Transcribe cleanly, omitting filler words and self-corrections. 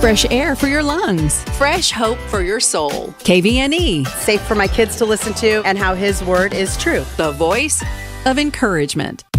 fresh air for your lungs, fresh hope for your soul. KVNE, safe for my kids to listen to, and how His word is true. The voice of encouragement.